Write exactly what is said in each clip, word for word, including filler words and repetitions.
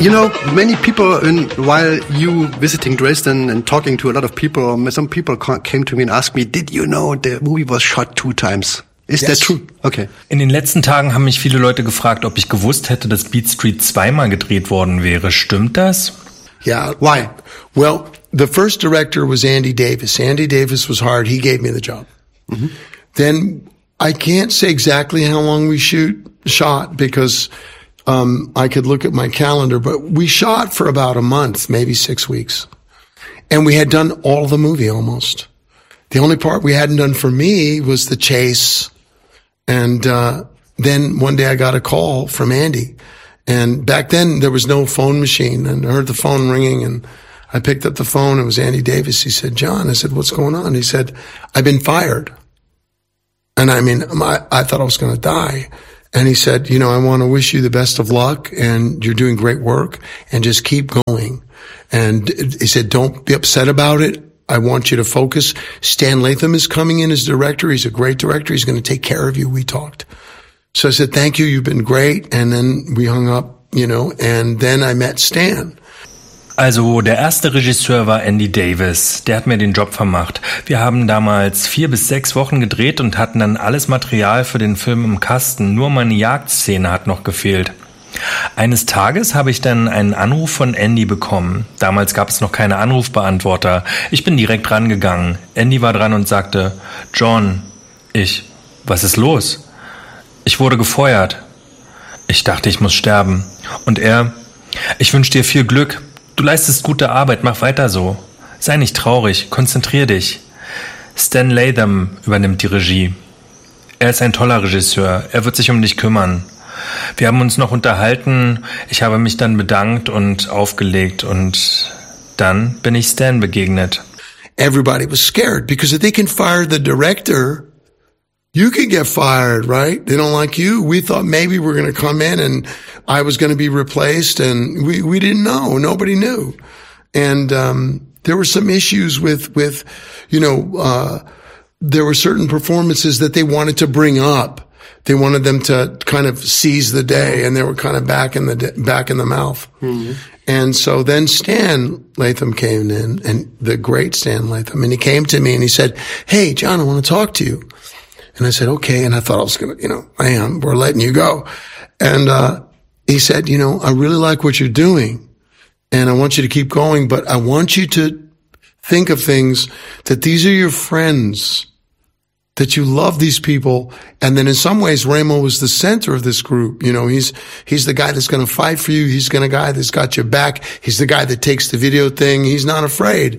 You know, many people, in, while you visiting Dresden and talking to a lot of people, some people came to me and asked me, did you know the movie was shot two times? Is yes. that true? Okay. In den letzten Tagen haben mich viele Leute gefragt, ob ich gewusst hätte, dass Beat Street zweimal gedreht worden wäre. Stimmt das? Yeah. Why? Well, the first director was Andy Davis. Andy Davis was hired. He gave me the job. Mm-hmm. Then I can't say exactly how long we shoot shot because um I could look at my calendar, but we shot for about a month, maybe six weeks. And we had done all the movie almost. The only part we hadn't done for me was the chase. And uh then one day I got a call from Andy. And back then there was no phone machine, and I heard the phone ringing, and I picked up the phone. It was Andy Davis. He said, "John," I said, "what's going on?" He said, "I've been fired." And I mean, I, I thought I was going to die. And he said, "You know, I want to wish you the best of luck, and you're doing great work, and just keep going." And he said, "Don't be upset about it. I want you to focus. Stan Latham is coming in as director. He's a great director. He's going to take care of you." We talked. So I said, "Thank you. You've been great." And then we hung up, you know, and then I met Stan. Also der erste Regisseur war Andy Davis. Der hat mir den Job vermacht. Wir haben damals vier bis sechs Wochen gedreht und hatten dann alles Material für den Film im Kasten. Nur meine Jagdszene hat noch gefehlt. Eines Tages habe ich dann einen Anruf von Andy bekommen. Damals gab es noch keine Anrufbeantworter. Ich bin direkt rangegangen. Andy war dran und sagte, "John." Ich, "Was ist los?" Ich wurde gefeuert. Ich dachte, ich muss sterben. Und er, "Ich wünsche dir viel Glück. Du leistest gute Arbeit, mach weiter so. Sei nicht traurig, konzentrier dich." Stan Latham übernimmt die Regie. Er ist ein toller Regisseur, er wird sich um dich kümmern. Wir haben uns noch unterhalten, ich habe mich dann bedankt und aufgelegt, und dann bin ich Stan begegnet. Everybody was scared because if they can fire the director, you could get fired, right? They don't like you. We thought maybe we're going to come in and I was going to be replaced, and we, we didn't know. Nobody knew. And, um, there were some issues with, with, you know, uh, there were certain performances that they wanted to bring up. They wanted them to kind of seize the day, and they were kind of back in the, back in the mouth. Mm-hmm. And so then Stan Latham came in, and the great Stan Latham, and he came to me and he said, "Hey, John, I want to talk to you." And I said, "Okay." And I thought I was going to, you know, I am, we're letting you go. And, uh, he said, "You know, I really like what you're doing, and I want you to keep going, but I want you to think of things that these are your friends, that you love these people." And then in some ways, Ramo was the center of this group. You know, he's, he's the guy that's going to fight for you. He's the guy that's got your back. He's the guy that takes the video thing. He's not afraid.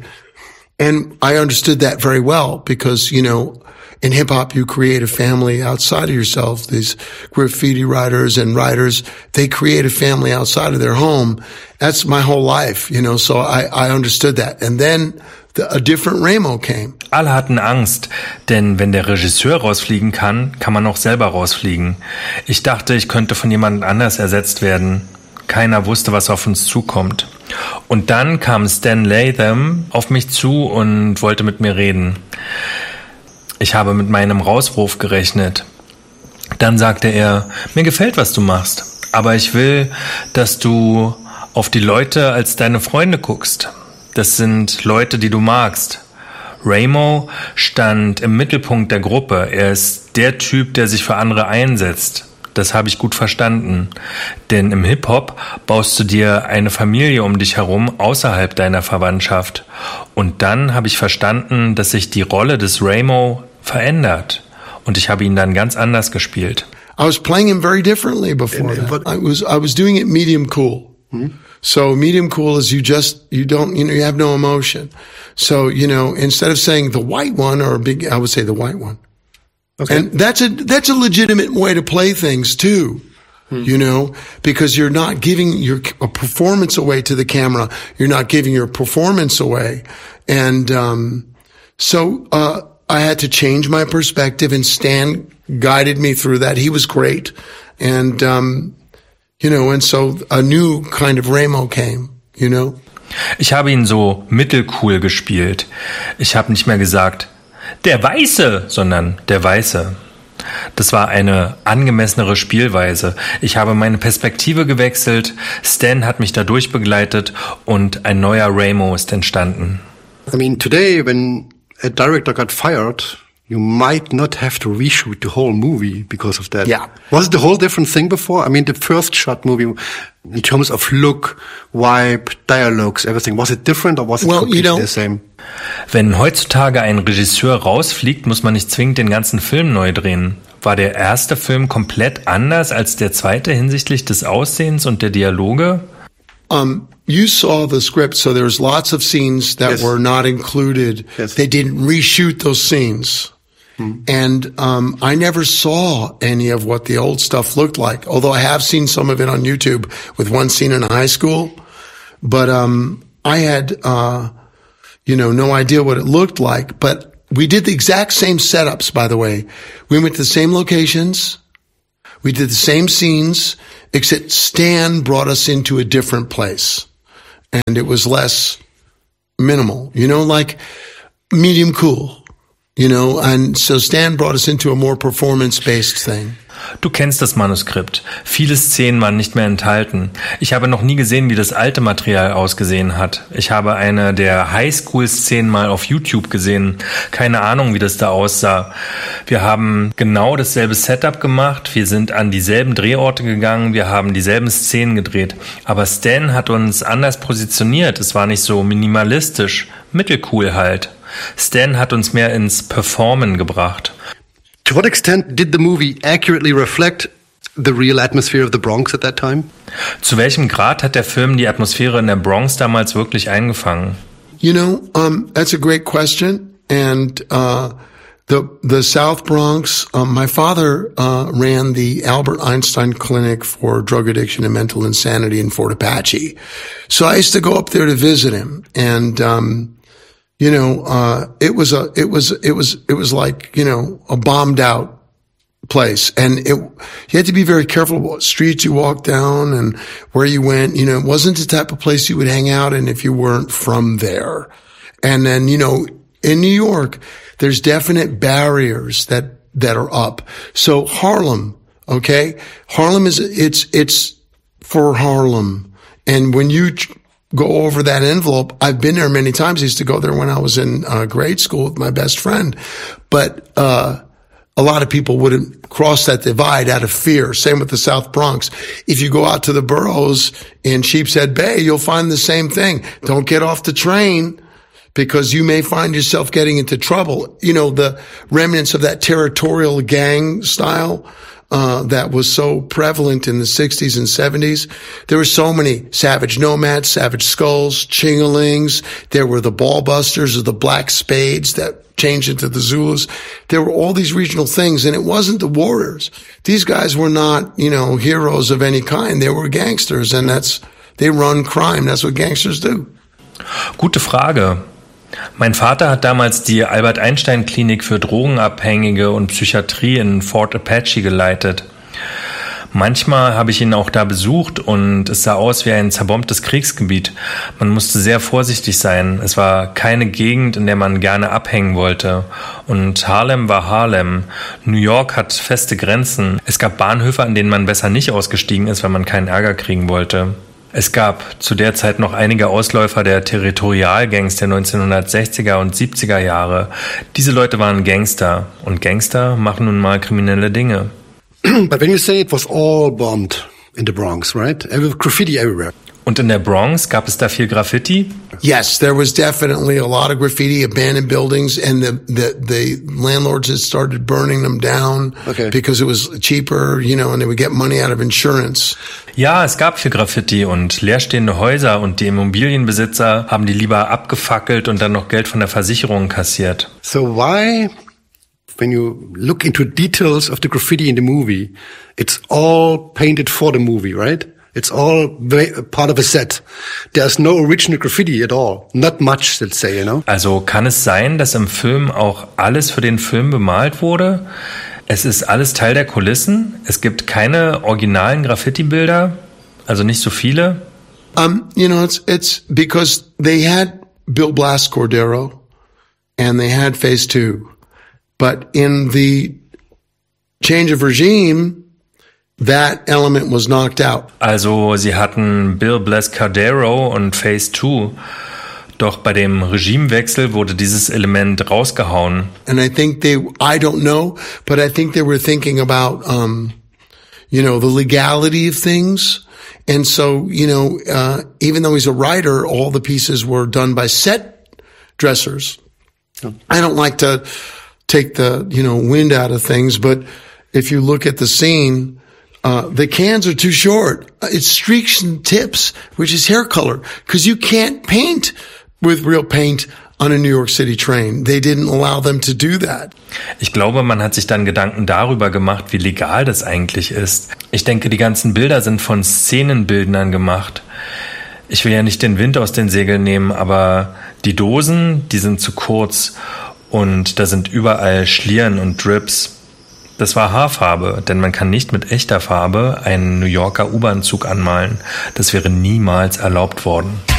And I understood that very well because, you know, in hip hop, you create a family outside of yourself. These graffiti writers and writers, they create a family outside of their home. That's my whole life, you know, so I, I understood that. And then the, a different Ramo came. Alle hatten Angst, denn wenn der Regisseur rausfliegen kann, kann man auch selber rausfliegen. Ich dachte, ich könnte von jemand anders ersetzt werden. Keiner wusste, was auf uns zukommt. Und dann kam Stan Latham auf mich zu und wollte mit mir reden. Ich habe mit meinem Rauswurf gerechnet. Dann sagte er, "Mir gefällt, was du machst, aber ich will, dass du auf die Leute als deine Freunde guckst. Das sind Leute, die du magst." Ramo stand im Mittelpunkt der Gruppe. Er ist der Typ, der sich für andere einsetzt. Das habe ich gut verstanden. Denn im Hip-Hop baust du dir eine Familie um dich herum außerhalb deiner Verwandtschaft. Und dann habe ich verstanden, dass sich die Rolle des Ramo verändert. Und ich habe ihn dann ganz anders gespielt. I was playing him very differently before that. I was, I was doing it medium cool. Mm-hmm. So medium cool is you just, you don't, you know, you have no emotion. So, you know, instead of saying the white one or a big, I would say the white one. Okay. And that's a, that's a legitimate way to play things too. Hmm. You know, because you're not giving your a performance away to the camera. You're not giving your performance away. And, um, so, uh, I had to change my perspective, and Stan guided me through that. He was great. And, um, you know, and so a new kind of Ramo came, you know. Ich habe ihn so mittelcool gespielt. Ich habe nicht mehr gesagt, "Der Weiße", sondern "Der Weiße". Das war eine angemessenere Spielweise. Ich habe meine Perspektive gewechselt, Stan hat mich dadurch begleitet und ein neuer Ramo ist entstanden. I mean, today when a director got fired, you might not have to reshoot the whole movie because of that. Yeah. Was it a whole different thing before? I mean, the first shot movie, in terms of look, vibe, dialogues, everything, was it different or was it well, completely you know, the same? Wenn heutzutage ein Regisseur rausfliegt, muss man nicht zwingend den ganzen Film neu drehen. War der erste Film komplett anders als der zweite hinsichtlich des Aussehens und der Dialoge? Um, you saw the script, so there's lots of scenes that yes. were not included. Yes. They didn't reshoot those scenes. Hmm. And um, I never saw any of what the old stuff looked like, although I have seen some of it on YouTube with one scene in high school. But um, I had, uh, you know, no idea what it looked like. But we did the exact same setups, by the way. We went to the same locations. We did the same scenes, except Stan brought us into a different place. And it was less minimal, you know, like medium cool. You know, and so Stan brought us into a more performance-based thing. Du kennst das Manuskript. Viele Szenen waren nicht mehr enthalten. Ich habe noch nie gesehen, wie das alte Material ausgesehen hat. Ich habe eine der Highschool-Szenen mal auf YouTube gesehen. Keine Ahnung, wie das da aussah. Wir haben genau dasselbe Setup gemacht. Wir sind an dieselben Drehorte gegangen. Wir haben dieselben Szenen gedreht. Aber Stan hat uns anders positioniert. Es war nicht so minimalistisch. Mittelcool halt. Stan hat uns mehr ins Performen gebracht. To what extent did the movie accurately reflect the real atmosphere of the Bronx at that time? Zu welchem Grad hat der Film die Atmosphäre in der Bronx damals wirklich eingefangen? You know, um, that's a great question. And uh, the the South Bronx, um, my father uh, ran the Albert Einstein Clinic for Drug Addiction and Mental Insanity in Fort Apache. So I used to go up there to visit him. And um You know, uh, it was a, it was, it was, it was like, you know, a bombed out place. And it, you had to be very careful what streets you walked down and where you went. You know, it wasn't the type of place you would hang out in if you weren't from there. And then, you know, in New York, there's definite barriers that, that are up. So Harlem, okay? Harlem is, it's, it's for Harlem. And when you go over that envelope, I've been there many times. I used to go there when I was in uh, grade school with my best friend. But uh a lot of people wouldn't cross that divide out of fear. Same with the South Bronx. If you go out to the boroughs in Sheepshead Bay, you'll find the same thing. Don't get off the train because you may find yourself getting into trouble. You know, the remnants of that territorial gang style Uh, that was so prevalent in the sixties and seventies. There were so many Savage Nomads, Savage Skulls, Chingalings. There were the Ballbusters or the Black Spades that changed into the Zulus. There were all these regional things, and it wasn't the warriors. These guys were not, you know, heroes of any kind. They were gangsters, and that's, they run crime. That's what gangsters do. Gute Frage. Mein Vater hat damals die Albert-Einstein-Klinik für Drogenabhängige und Psychiatrie in Fort Apache geleitet. Manchmal habe ich ihn auch da besucht und es sah aus wie ein zerbombtes Kriegsgebiet. Man musste sehr vorsichtig sein. Es war keine Gegend, in der man gerne abhängen wollte. Und Harlem war Harlem. New York hat feste Grenzen. Es gab Bahnhöfe, an denen man besser nicht ausgestiegen ist, wenn man keinen Ärger kriegen wollte. Es gab zu der Zeit noch einige Ausläufer der Territorialgangs der neunzehnhundertsechziger und siebziger Jahre. Diese Leute waren Gangster und Gangster machen nun mal kriminelle Dinge. But when you say it was all bombed in the Bronx, right? Graffiti everywhere. Und in der Bronx gab es da viel Graffiti? Yes, there was definitely a lot of graffiti, abandoned buildings, and the the, the landlords had started burning them down okay. because it was cheaper, you know, and they would get money out of insurance. Ja, es gab viel Graffiti und leerstehende Häuser und die Immobilienbesitzer haben die lieber abgefackelt und dann noch Geld von der Versicherung kassiert. So why, when you look into details of the graffiti in the movie, it's all painted for the movie, right? It's all part of a set. There's no original graffiti at all. Not much, let's say, you know. Also kann es sein, dass im Film auch alles für den Film bemalt wurde? Es ist alles Teil der Kulissen? Es gibt keine originalen Graffiti-Bilder? Also nicht so viele? Um, you know, it's, it's because they had Bill Blass Cordero and they had Phase Two. But in the change of regime, that element was knocked out. Also sie hatten Bill Blascadero und Phase Two, doch bei dem Regimewechsel wurde dieses Element rausgehauen. And I think they, I don't know, but I think they were thinking about, um, you know, the legality of things. And so, you know, uh, even though he's a writer, all the pieces were done by set dressers. I don't like to take the, you know, wind out of things, but if you look at the scene, Uh, the cans are too short. It's streaks and tips, which is hair color, because you can't paint with real paint on a New York City train. They didn't allow them to do that. Ich glaube, man hat sich dann Gedanken darüber gemacht, wie legal das eigentlich ist. Ich denke, die ganzen Bilder sind von Szenenbildnern gemacht. Ich will ja nicht den Wind aus den Segeln nehmen, aber die Dosen, die sind zu kurz und da sind überall Schlieren und Drips. Das war Haarfarbe, denn man kann nicht mit echter Farbe einen New Yorker U-Bahn-Zug anmalen. Das wäre niemals erlaubt worden.